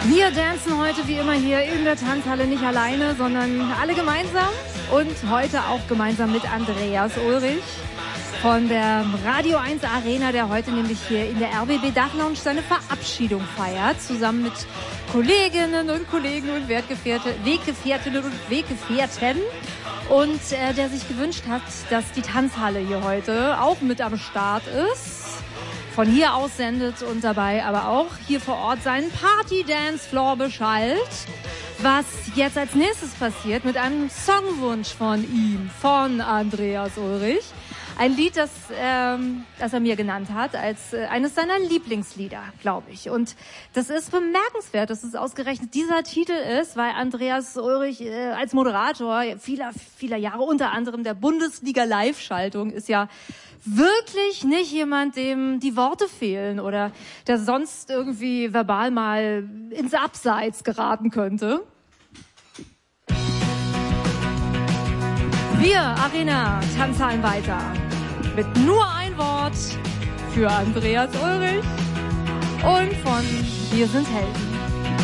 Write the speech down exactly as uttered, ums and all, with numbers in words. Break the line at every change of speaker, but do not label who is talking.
Wir tanzen heute wie immer hier in der Tanzhalle nicht alleine, sondern alle gemeinsam und heute auch gemeinsam mit Andreas Ulrich von der Radio eins Arena, der heute nämlich hier in der R B B Dachlounge seine Verabschiedung feiert, zusammen mit Kolleginnen und Kollegen und Weggefährte, Weggefährtinnen und Weggefährten. Und äh, der sich gewünscht hat, dass die Tanzhalle hier heute auch mit am Start ist. Von hier aus sendet und dabei aber auch hier vor Ort seinen Party-Dance-Floor beschallt. Was jetzt als nächstes passiert mit einem Songwunsch von ihm, von Andreas Ulrich. Ein Lied, das, ähm, das er mir genannt hat, als äh, eines seiner Lieblingslieder, glaube ich. Und das ist bemerkenswert, dass es ausgerechnet dieser Titel ist, weil Andreas Ulrich äh, als Moderator vieler, vieler Jahre, unter anderem der Bundesliga-Live-Schaltung, ist ja wirklich nicht jemand, dem die Worte fehlen oder der sonst irgendwie verbal mal ins Abseits geraten könnte. Wir, Arena, tanzen weiter. Mit nur ein Wort für Andreas Ulrich und von Wir sind Helden.